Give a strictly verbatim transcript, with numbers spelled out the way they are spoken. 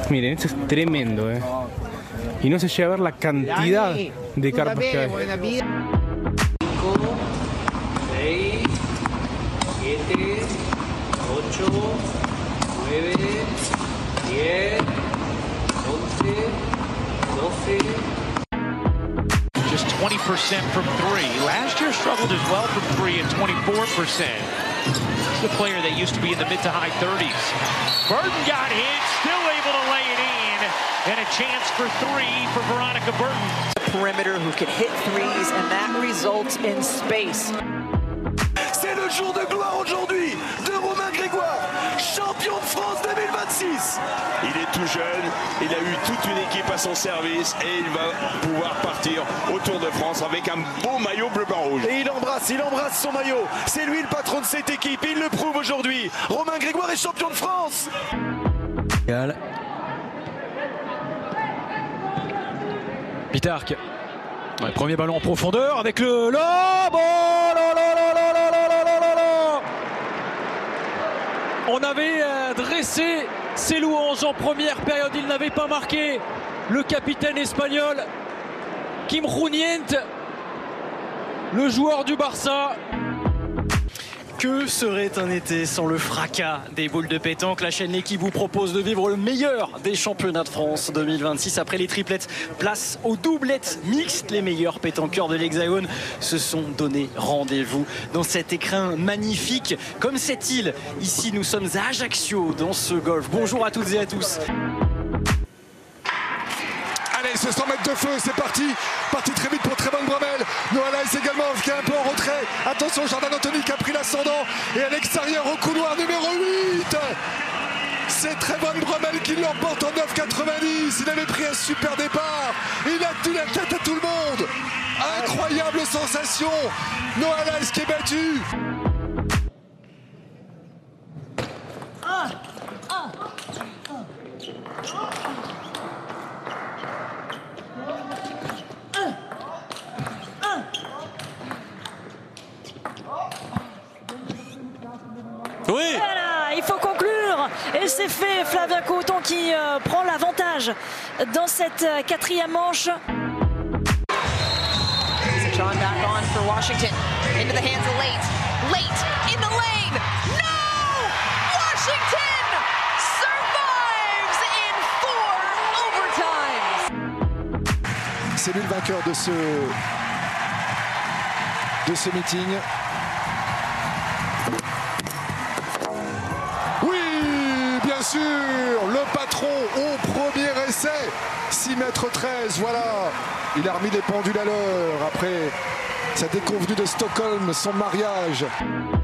Miren, esto es tremendo, ¿eh? Y no se llega a ver la cantidad de carpas que hay. cinco, seis, siete, ocho, nueve, diez, once, doce. Just twenty percent from three. Last year struggled as well from three at twenty-four percent. He's the player that used to be in the mid to high thirties. Burton got hit, still able to lay it in, and a chance for three for Veronica Burton. A perimeter who can hit threes, and that results in space. C'est le jour de gloire aujourd'hui de Romain Grégoire, champion de France deux mille vingt-six. Il est tout jeune, il a eu toute une équipe à son service et il va pouvoir partir au Tour de France avec un beau maillot bleu-blanc-rouge. Et il embrasse, il embrasse son maillot. C'est lui le patron de cette équipe, il le prouve aujourd'hui. Romain Grégoire est champion de France. Pitarque. Ouais, premier ballon en profondeur avec le lob. Oh là là là là là là là là là. On avait euh, dressé ses louanges en première période. Il n'avait pas marqué. Le capitaine espagnol Kim Ruiniente, le joueur du Barça. Que serait un été sans le fracas des boules de pétanque? La chaîne L'équipe vous propose de vivre le meilleur des championnats de France deux mille vingt-six. Après les triplettes, place aux doublettes mixtes. Les meilleurs pétanqueurs de l'Hexagone se sont donné rendez-vous dans cet écrin magnifique, comme cette île. Ici, nous sommes à Ajaccio, dans ce golf. Bonjour à toutes et à tous. Allez, ce cent mètres de feu, c'est parti. Parti très vite pour Trevon Bromell. Noah Lyles également qui est un peu en retrait. Attention, Jordan Anthony qui a pris l'ascendant. Et à l'extérieur, au couloir numéro huit. C'est Trevon Bromell qui l'emporte en neuf quatre-vingt-dix. Il avait pris un super départ. Il a tenu la tête à tout le monde. Incroyable sensation. Noah Lyles qui est battu. Oui. Voilà, il faut conclure. Et c'est fait, Flavien Coton qui euh, prend l'avantage dans cette euh, quatrième manche. John back on for Washington. Into the hands of Late. Late in the lane. No! Washington survives in four overtimes. C'est lui le vainqueur de ce, de ce meeting. Oui, bien sûr, le patron au premier essai. six mètres treize, voilà. Il a remis les pendules à l'heure après sa déconvenue de Stockholm, son mariage.